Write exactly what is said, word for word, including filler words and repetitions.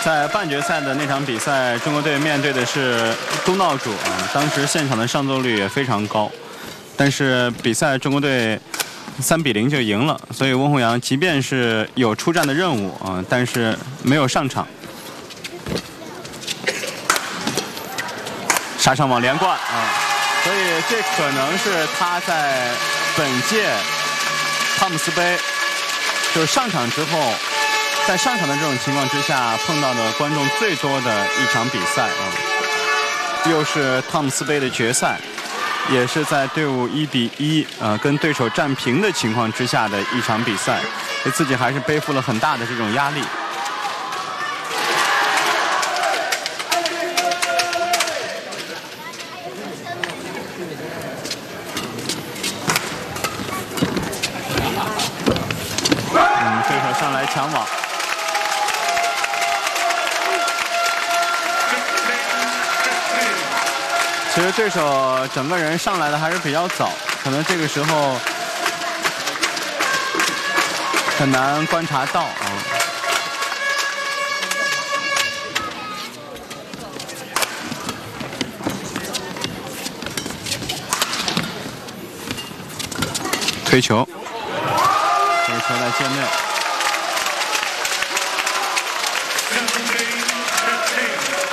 在半决赛的那场比赛，中国队面对的是东道主啊，当时现场的上座率也非常高，但是比赛中国队三比零就赢了，所以温宏洋即便是有出战的任务啊，但是没有上场。杀上网连贯啊，所以这可能是他在本届汤姆斯杯就是上场之后。在上场的这种情况之下，碰到的观众最多的一场比赛啊，又是汤姆斯杯的决赛，也是在队伍一比一呃跟对手战平的情况之下的一场比赛，对自己还是背负了很大的这种压力。嗯，对手上来抢网。其实对手整个人上来的还是比较早，可能这个时候很难观察到啊。推球，这个球在界内。